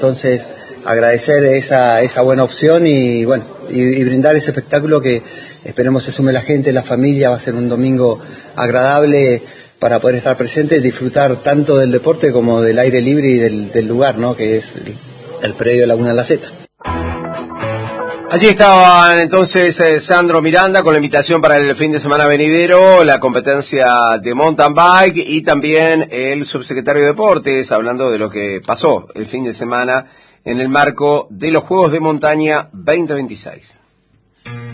Entonces, agradecer esa buena opción y bueno, y brindar ese espectáculo que esperemos se sume la gente, la familia. Va a ser un domingo agradable para poder estar presente y disfrutar tanto del deporte como del aire libre y del lugar, ¿no? Que es el predio Laguna La Zeta. Allí estaban entonces Sandro Miranda con la invitación para el fin de semana venidero, la competencia de mountain bike, y también el subsecretario de Deportes hablando de lo que pasó el fin de semana en el marco de los Juegos de Montaña 2026.